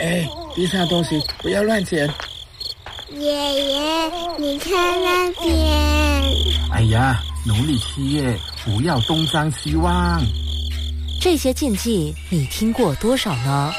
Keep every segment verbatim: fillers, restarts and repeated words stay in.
哎，地上东西不要乱捡。 爷爷，你看那边。 哎呀，农历七月不要东张西望。 这些禁忌你听过多少呢？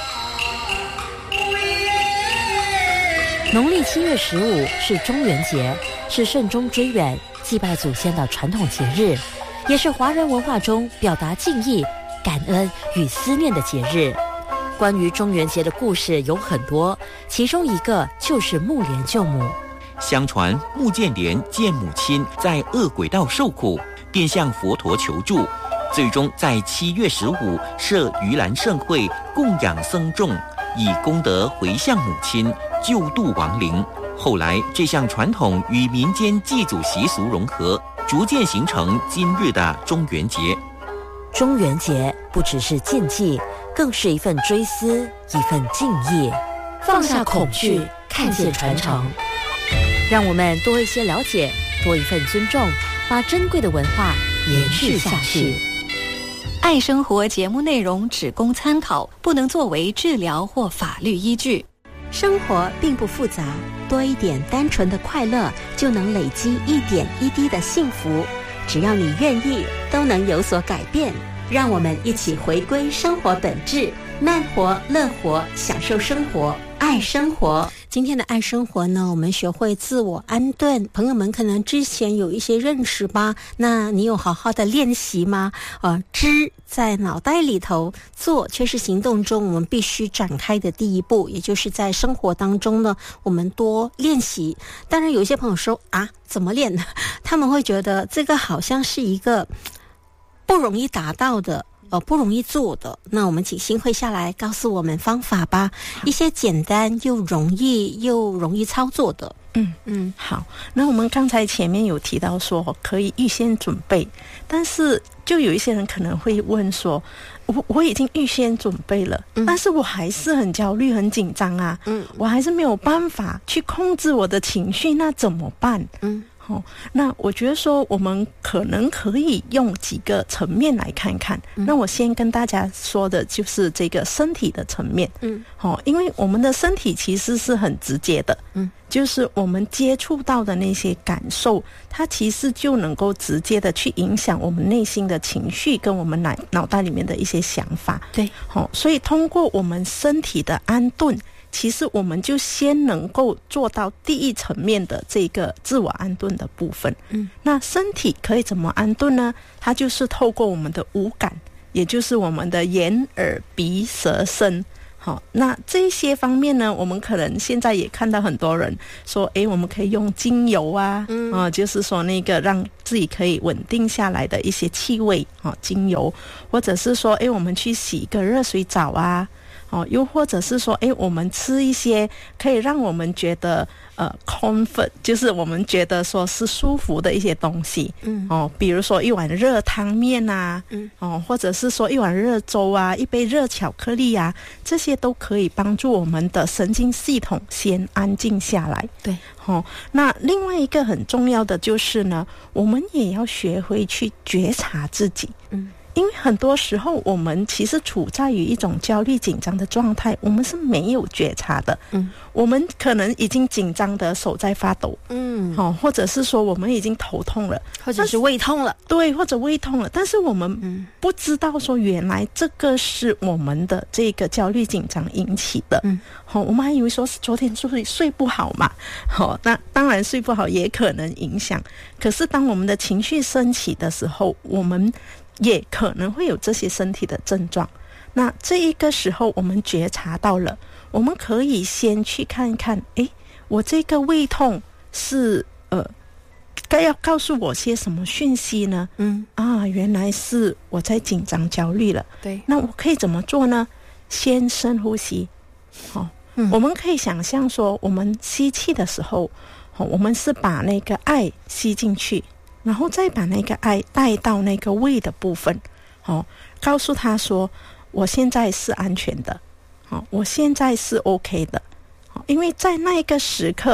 农历七月十五是中元节，是慎终追远、祭拜祖先的传统节日，也是华人文化中表达敬意、感恩与思念的节日。关于中元节的故事有很多，其中一个就是木莲救母。 相传木建莲见母亲在恶鬼道受苦，便向佛陀求助，最终在七月十五设盂兰盛会，供养僧众，以功德回向母亲，救度亡灵。后来这项传统与民间祭祖习俗融合，逐渐形成今日的中元节。 中元节不只是禁忌，更是一份追思，一份敬意。放下恐惧，看见传承，让我们多一些了解，多一份尊重，把珍贵的文化延续下去。 爱生活节目内容只供参考，不能作为治疗或法律依据。 生活并不复杂，多一点单纯的快乐，就能累积一点一滴的幸福。只要你愿意，都能有所改变。让我们一起回归生活本质，慢活、乐活，享受生活，爱生活。 今天的爱生活呢，我们学会自我安顿。朋友们可能之前有一些认识吧，那你有好好的练习吗？呃，知在脑袋里头，做却是行动中我们必须展开的第一步，也就是在生活当中呢，我们多练习。当然有一些朋友说啊，怎么练呢？他们会觉得这个好像是一个不容易达到的，呃，不容易做的。那我们请新慧下来告诉我们方法吧，一些简单又容易又容易操作的。 嗯嗯，好。那我们刚才前面有提到说可以预先准备，但是就有一些人可能会问说，我我已经预先准备了，嗯，但是我还是很焦虑、很紧张啊，嗯，我还是没有办法去控制我的情绪，那怎么办？嗯。哦，那我觉得说我们可能可以用几个层面来看看。嗯，那我先跟大家说的就是这个身体的层面。嗯，哦，因为我们的身体其实是很直接的。嗯，就是我们接触到的那些感受，它其实就能够直接的去影响我们内心的情绪跟我们脑脑袋里面的一些想法。对，哦，所以通过我们身体的安顿，其实我们就先能够做到第一层面的这个自我安顿的部分。嗯，那身体可以怎么安顿呢？它就是透过我们的五感，也就是我们的眼、耳、鼻、舌、身。好，那这些方面呢，我们可能现在也看到很多人说，诶，我们可以用精油啊，嗯，啊，就是说那个让自己可以稳定下来的一些气味，啊，精油，或者是说，诶，我们去洗一个热水澡啊。哦，又或者是说，诶，我们吃一些可以让我们觉得呃 comfort， 就是我们觉得说是舒服的一些东西。嗯，哦，比如说一碗热汤面啊，嗯，哦，或者是说一碗热粥啊，一杯热巧克力啊，这些都可以帮助我们的神经系统先安静下来。对，哦，那另外一个很重要的就是呢，我们也要学会去觉察自己。嗯。因为很多时候我们其实处在于一种焦虑紧张的状态，我们是没有觉察的。嗯，我们可能已经紧张的手在发抖。嗯，哦，或者是说我们已经头痛了， 或者是胃痛了。对， 或者胃痛了，但是我们不知道说原来这个是我们的这个焦虑紧张引起的。嗯，好，哦，我们还以为说是昨天睡睡不好嘛。好，哦，那当然睡不好也可能影响。可是当我们的情绪升起的时候，我们也可能会有这些身体的症状。那这一个时候我们觉察到了，我们可以先去看看，诶，我这个胃痛是呃该要告诉我些什么讯息呢？嗯，啊，原来是我在紧张焦虑了。对，那我可以怎么做呢？先深呼吸。好，哦，嗯，我们可以想象说，我们吸气的时候，哦，我们是把那个爱吸进去，然后再把那个爱带到那个胃的部分。哦，告诉他说我现在是安全的。哦，我现在是 OK 的。哦，因为在那个时刻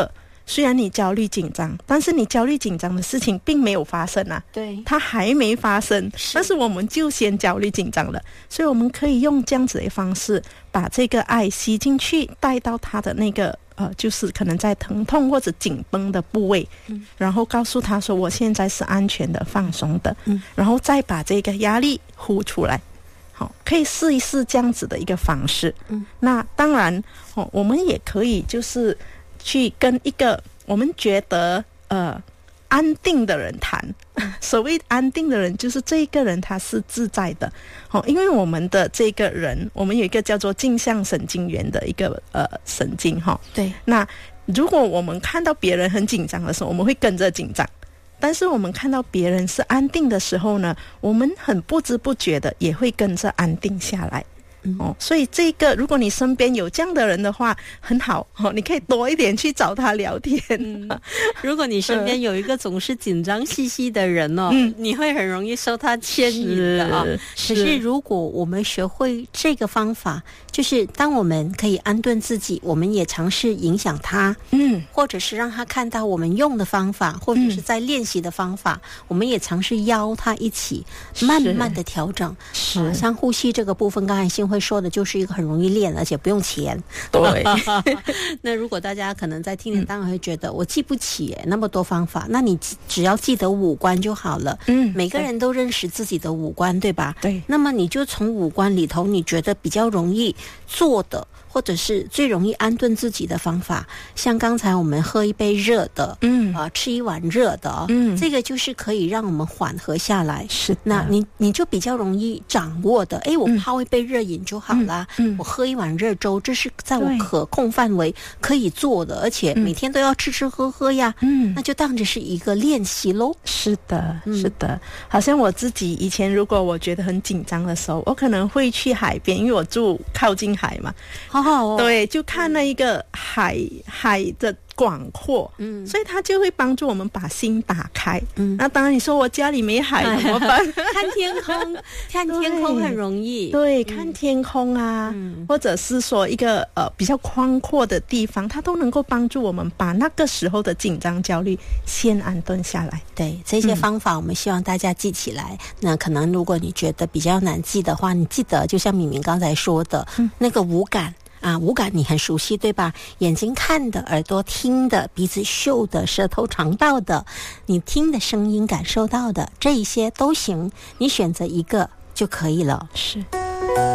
虽然你焦虑紧张，但是你焦虑紧张的事情并没有发生啊， 对， 它还没发生，是但是我们就先焦虑紧张了，所以我们可以用这样子的方式把这个爱吸进去，带到他的那个呃，就是可能在疼痛或者紧绷的部位，嗯，然后告诉他说我现在是安全的、放松的，嗯，然后再把这个压力呼出来。好，可以试一试这样子的一个方式。嗯，那当然，哦，我们也可以就是去跟一个我们觉得呃安定的人谈。所谓安定的人，就是这个人他是自在的。哦，因为我们的这个人，我们有一个叫做镜像神经元的一个呃神经哈。对。那如果我们看到别人很紧张的时候，我们会跟着紧张。但是我们看到别人是安定的时候呢，我们很不知不觉的也会跟着安定下来。哦，所以这个如果你身边有这样的人的话，很好哦，你可以多一点去找他聊天。 嗯、如果你身边有一个总是紧张兮兮的人哦，嗯、你会很容易受他牵引的啊、哦。可是如果我们学会这个方法，就是当我们可以安顿自己，我们也尝试影响他，嗯，或者是让他看到我们用的方法，或者是在练习的方法，嗯、我们也尝试邀他一起慢慢的调整。是、啊，像呼吸这个部分，刚才新慧说的就是一个很容易练，而且不用钱。对。那如果大家可能在听的当然会觉得、嗯、我记不起那么多方法，那你只要记得五官就好了。嗯，每个人都认识自己的五官，对吧？对。那么你就从五官里头，你觉得比较容易做的，或者是最容易安顿自己的方法，像刚才我们喝一杯热的，嗯，啊、呃，吃一碗热的，嗯，这个就是可以让我们缓和下来。是，那你你就比较容易掌握的。哎，我泡一杯热饮就好啦，嗯，我喝一碗热粥，这是在我可控范围可以做的，而且每天都要吃吃喝喝呀，嗯，那就当着是一个练习咯。 是的，是的，好像我自己以前如果我觉得很紧张的时候，我可能会去海边，因为我住靠近海嘛。好好哦，对，就看那一个海海的广阔，嗯，所以它就会帮助我们把心打开。嗯，那当然你说我家里没海怎么办？ 看天空，看天空很容易。 对，看天空啊，嗯、或者是说一个呃比较宽阔的地方，它都能够帮助我们把那个时候的紧张焦虑先安顿下来。 对，这些方法我们希望大家记起来。嗯、那可能如果你觉得比较难记的话，你记得就像敏敏刚才说的，嗯、那个五感。啊，五感你很熟悉对吧？眼睛看的，耳朵听的，鼻子嗅的，舌头尝到的，你听的声音感受到的，这一些都行，你选择一个就可以了。是。